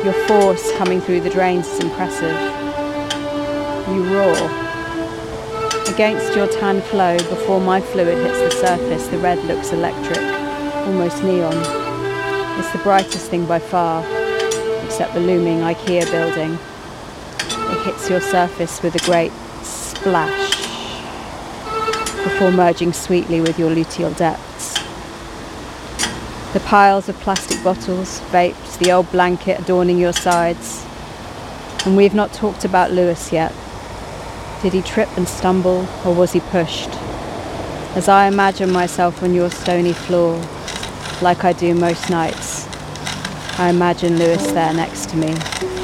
Your force coming through the drains is impressive. You roar. Against your tan flow, before my fluid hits the surface, the red looks electric, almost neon. It's the brightest thing by far, except the looming IKEA building. It hits your surface with a great splash, before merging sweetly with your luteal depths. The piles of plastic bottles, vapes, the old blanket adorning your sides. And we've not talked about Lewis yet. Did he trip and stumble, or was he pushed? As I imagine myself on your stony floor, like I do most nights, I imagine Lewis there next to me,